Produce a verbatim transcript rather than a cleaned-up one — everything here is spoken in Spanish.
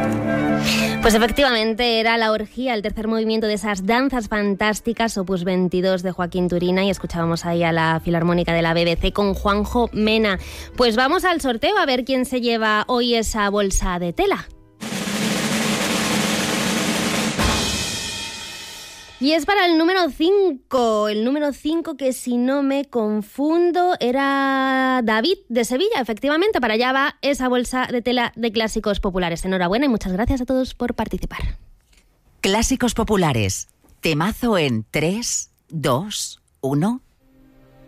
Pues efectivamente era La Orgía, el tercer movimiento de esas danzas fantásticas, opus veintidós de Joaquín Turina, y escuchábamos ahí a la Filarmónica de la B B C con Juanjo Mena. Pues vamos al sorteo a ver quién se lleva hoy esa bolsa de tela. Y es para el número cinco, el número cinco que, si no me confundo, era David de Sevilla. Efectivamente, para allá va esa bolsa de tela de Clásicos Populares. Enhorabuena y muchas gracias a todos por participar. Clásicos Populares, temazo en tres, dos, uno...